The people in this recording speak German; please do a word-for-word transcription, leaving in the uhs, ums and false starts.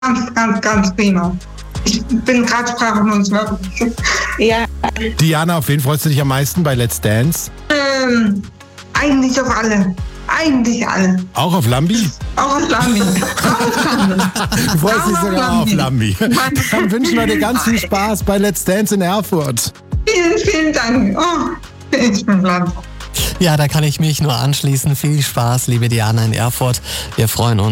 ganz, ganz, ganz prima. Ich bin gerade sprachlos. Ja. Diana, auf wen freust du dich am meisten bei Let's Dance? Ähm, eigentlich auf alle. Eigentlich alle. Auch auf Lambi? Auch auf Lambi. Auch auf Lambi. Du freust dich sogar auf Lambi. Dann wünschen wir dir ganz viel Spaß bei Let's Dance in Erfurt. Vielen, vielen Dank. Oh, ich bin blank. Ja, da kann ich mich nur anschließen. Viel Spaß, liebe Diana in Erfurt. Wir freuen uns.